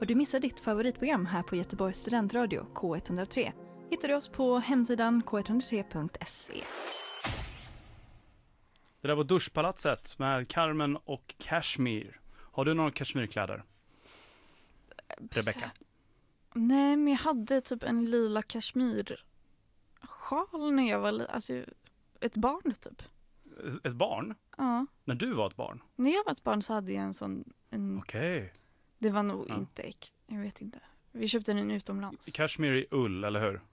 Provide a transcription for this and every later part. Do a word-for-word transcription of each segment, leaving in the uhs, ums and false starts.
Har du missat ditt favoritprogram här på Göteborgs studentradio K ett noll tre? Hittar du oss på hemsidan k ett noll tre punkt se. Det där var Duschpalatset med Carmen och Kashmir. Har du några kashmirkläder? Rebecca? Nej, men jag hade typ en lila kashmir sjal när jag var li- alltså ett barn typ. Ett barn? Ja. När du var ett barn? När jag var ett barn så hade jag en sån en... Okej. Okay. Det var nog ja. inte äk... jag vet inte. Vi köpte den utomlands. Kashmir i ull, eller hur?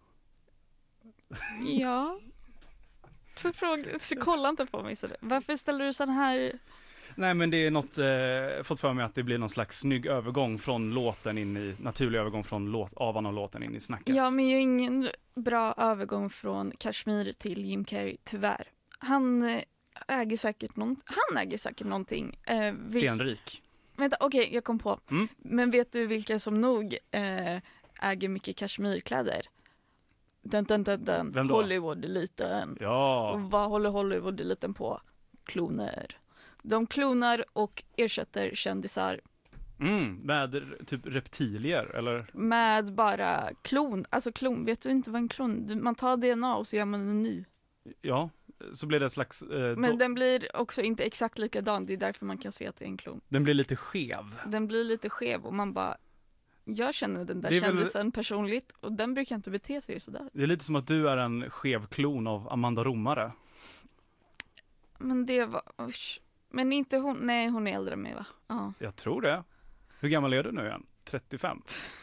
Ja. För fråga, så kolla inte på mig så. Varför ställer du sån här? Nej, men det är något eh, fått för mig att det blir någon slags snygg övergång från låten in i naturlig övergång från låt avan och låten in i snacket. Ja, men ju ingen bra övergång från Kashmir till Jim Carrey, tyvärr. Han eh, äger säkert någon, han äger säkert någonting. Eh, vil- Stenrik. Vänta, okej, okay, jag kom på. Mm. Men vet du vilka som nog eh, äger mycket Kashmirkläder? Den, den, den, den. Vem då? Hollywood-eliten. Ja. Och vad håller Hollywood-eliten på? Kloner. De klonar och ersätter kändisar. Mm, med typ reptilier, eller? Med bara klon. Alltså klon, vet du inte vad en klon? Man tar D N A och så gör man en ny. Ja, så blir det ett slags... Eh, Men då... den blir också inte exakt likadan. Det är därför man kan se att det är en klon. Den blir lite skev. Den blir lite skev och man bara... Jag känner den där väl... kändisen personligt och den brukar inte bete sig sådär. Det är lite som att du är en skev klon av Amanda Romare. Men det var... Usch. Men inte hon... Nej, hon är äldre än mig, va? Ja. Jag tror det. Hur gammal är du nu igen? trettiofem?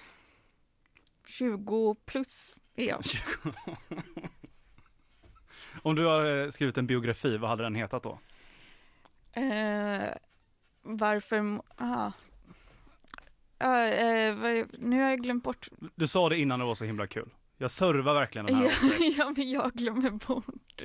tjugo plus är jag. Om du har skrivit en biografi, vad hade den hetat då? Eh, varför... Aha. Uh, eh, vad, nu har jag glömt bort. Du sa det innan, det var så himla kul. Jag servar verkligen den här. Ja, men jag glömmer bort.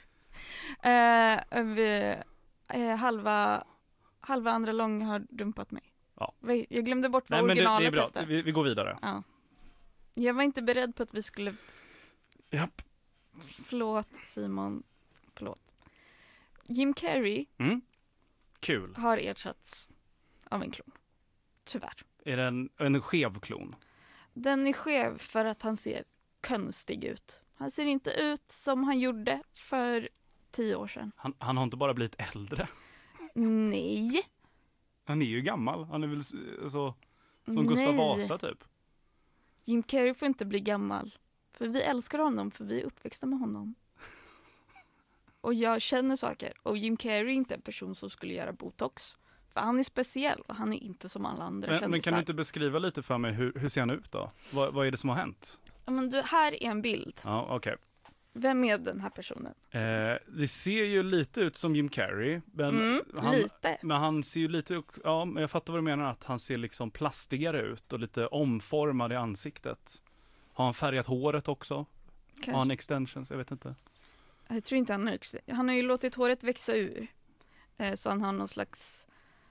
uh, vi, uh, halva, halva andra lång har dumpat mig. Ja. Jag glömde bort vad Nej, originalet men det, det är hette. bra. Vi, vi går vidare. Ja. Jag var inte beredd på att vi skulle... Japp. Förlåt, Simon. Förlåt. Jim Carrey Mm. Kul. har ersatts av en klon. Tyvärr. Är det en, en skev klon? Den är skev för att han ser konstig ut. Han ser inte ut som han gjorde för tio år sedan. Han, han har inte bara blivit äldre. Nej. Han är ju gammal. Han är väl så som Nej. Gustav Vasa typ. Jim Carrey får inte bli gammal. För vi älskar honom, för vi är uppväxta med honom. Och jag känner saker. Och Jim Carrey är inte en person som skulle göra botox. För han är speciell och han är inte som alla andra men, kändisar. men kan du inte beskriva lite för mig, hur, hur ser han ut då? Vad, vad är det som har hänt? Ja, men du, här är en bild. Ja, okej. Okay. Vem är den här personen? Eh, det ser ju lite ut som Jim Carrey. Men Mm, han, lite. Men han ser ju lite, ja, men jag fattar vad du menar, att han ser liksom plastigare ut och lite omformad i ansiktet. Har han färgat håret också? Kanske. Har han extensions? Jag vet inte. Jag tror inte han har extensions. Han har ju låtit håret växa ur. Eh, så han har någon slags...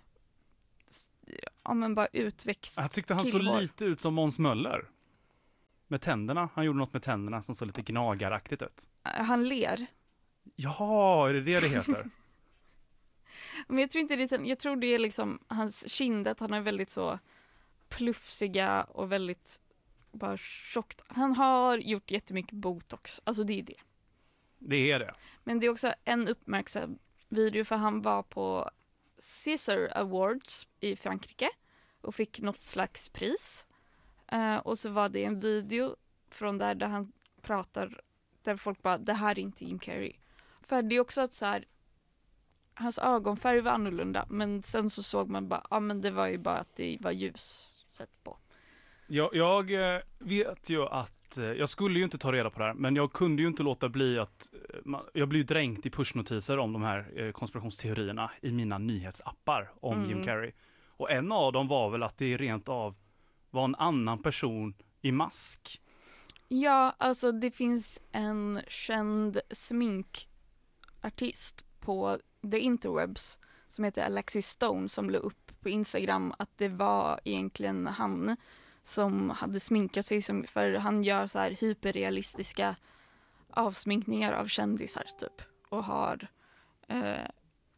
Ja, men bara utväxt. Jag tyckte han killhår. såg lite ut som Måns Möller. Med tänderna. Han gjorde något med tänderna som såg lite gnagaraktigt ut. Han ler. Ja, är det det det heter? Men jag tror inte det är, jag tror det är liksom hans kindet. Han är väldigt så plufsiga och väldigt bara tjockt. Han har gjort jättemycket botox. Alltså det är det. Det är det. Men det är också en uppmärksam video, för han var på César Awards i Frankrike och fick något slags pris. Uh, och så var det en video från där där han pratar, där folk bara, det här är inte Jim Carrey. För det är också att så här, hans ögonfärg var annorlunda, men sen så såg man bara, ja ah, men det var ju bara att det var ljus sett på. Jag, jag vet ju att, jag skulle ju inte ta reda på det här, men jag kunde ju inte låta bli att, jag blev dränkt i pushnotiser om de här konspirationsteorierna i mina nyhetsappar om mm. Jim Carrey. Och en av dem var väl att det rent av var en annan person i mask. Ja, alltså det finns en känd sminkartist på the interwebs som heter Alexis Stone som la upp på Instagram att det var egentligen han som hade sminkat sig, som, för han gör så här hyperrealistiska avsminkningar av kändisar typ och har eh,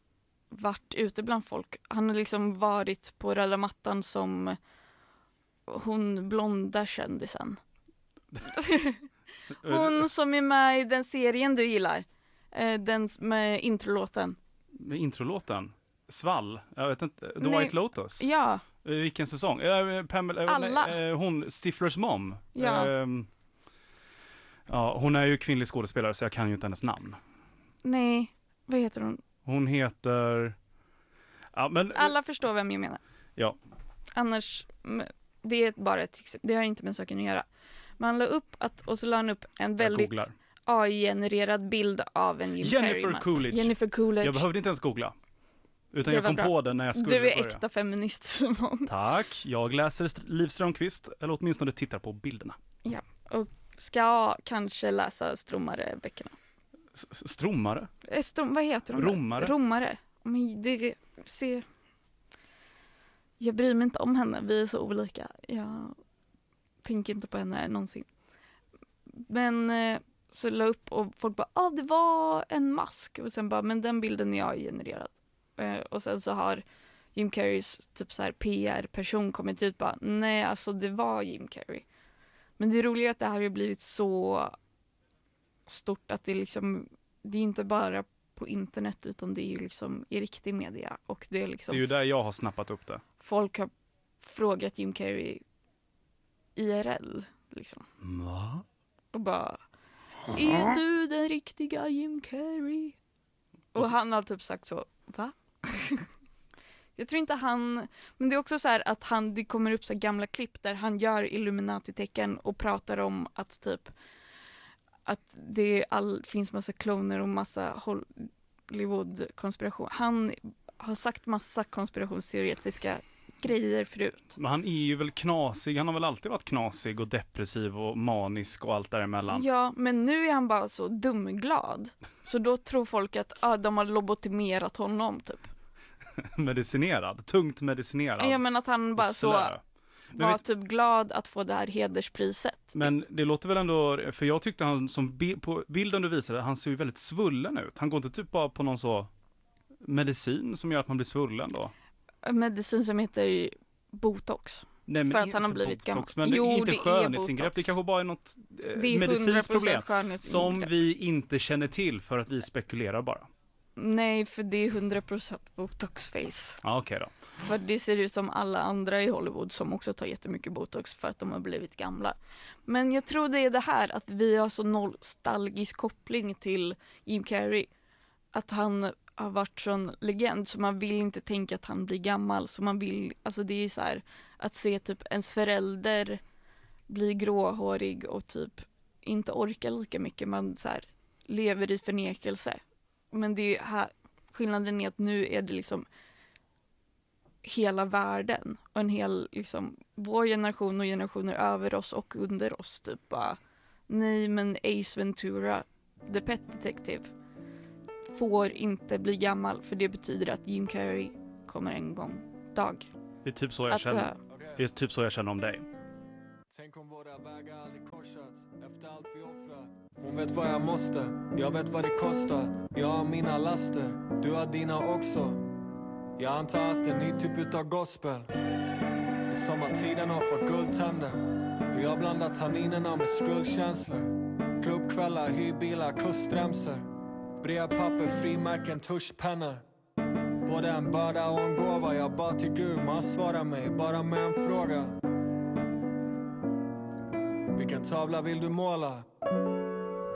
varit ute bland folk. Han har liksom varit på röda mattan som hon blonda kändisen. Hon som är med i den serien du gillar. Eh, den med introlåten. Med introlåten? Svall? Jag vet inte. The Nej. White Lotus? Ja. Eh, vilken säsong? Eh, Pamela, eh, Alla. nej, eh, hon, Stiflers mom. Ja. Eh, ja, hon är ju kvinnlig skådespelare så jag kan ju inte hennes namn. Nej, vad heter hon? Hon heter... Ja, men... Alla förstår vem jag menar. Ja. Annars, m- det är bara ett exempel. Det har inte med saken att göra. Man la upp att, och så la han upp en Jag väldigt googlar. A I-genererad bild av en Jim Jennifer Carrey-mask. Coolidge. Jennifer Coolidge. Jag behövde inte ens googla. Utan Det jag var kom bra. på det när jag skulle Du är börja. äkta feminist, Simon. Tack. Jag läser St- Liv Strömquist, eller åtminstone tittar på bilderna. Och ska kanske läsa Stromare-böckerna. S- s- Stromare? Eh, Strom, vad heter de? Romare. Romare. Men det, se, jag bryr mig inte om henne. Vi är så olika. Jag tänker inte på henne någonsin. Men eh, så la upp och folk bara, ah det var en mask. Och sen bara, men den bilden är jag genererad. Eh, och sen så har Jim Carreys typ så här P R-person kommit ut bara, nej alltså det var Jim Carrey. Men det roliga är att det här har blivit så stort att det liksom, det är inte bara på internet utan det är ju liksom i riktig media. Och det är liksom, Det är ju där jag har snappat upp det. folk har frågat Jim Carrey I R L liksom. Va? Och bara, är du den riktiga Jim Carrey? Och han har typ sagt så, va? Jag tror inte han, men det är också så här att han, det kommer upp så här gamla klipp där han gör Illuminati-tecken och pratar om att typ att det all, finns massa kloner och massa Hollywood-konspiration. Han har sagt massa konspirationsteoretiska grejer förut. Men han är ju väl knasig, han har väl alltid varit knasig och depressiv och manisk och allt däremellan. Ja, men nu är han bara så dumglad. Så då tror folk att ah, de har lobotomerat honom typ. Medicinerad, tungt medicinerad. Ja, men att han bara så Slö. Men, var vet, typ glad att få det här hederspriset. men det låter väl ändå, för jag tyckte han som bi- på bilden du visade, han ser ju väldigt svullen ut. Han går inte typ bara på någon så medicin som gör att man blir svullen då? En medicin som heter botox. Nej, men För att inte han har blivit botox, gammal. men Jo, inte det är skönhetsingrepp. botox. Det kanske bara är något eh, Det är medicinskt hundra problem procent skönhetsingrepp. som vi inte känner till för att vi spekulerar bara. Nej, för det är hundra procent botox-face. Ja, okej då. För det ser ut som alla andra i Hollywood som också tar jättemycket botox för att de har blivit gamla. Men jag tror det är det här att vi har så nostalgisk koppling till Jim Carrey. Att han har varit sån legend så man vill inte tänka att han blir gammal. Så man vill, alltså det är så här att se typ ens förälder bli gråhårig och typ inte orka lika mycket. Man så här lever i förnekelse. Men det är här, skillnaden är att nu är det liksom hela världen och en hel, liksom, vår generation och generationer över oss och under oss typ bara, nej men Ace Ventura, The Pet Detective, får inte bli gammal för det betyder att Jim Carrey kommer en gång dag Det är typ så jag att känner. dö. Det är typ så jag känner om dig. Tänk om våra vägar aldrig korsats efter allt vi offrar. Hon vet vad jag måste, jag vet vad det kostar. Jag har mina laster, du har dina också. Jag antar att det är en ny typ utav gospel. I sommartiden har fått guldtänder. Hur jag blandar tanninerna med skuldkänslor. Klubbkvällar, hyrbilar, kustremser. Brevpapper, frimärken, tuschpennor. Både en börda och en gåva. Jag bad till Gud, man svarar mig bara med en fråga. Vilken tavla vill du måla?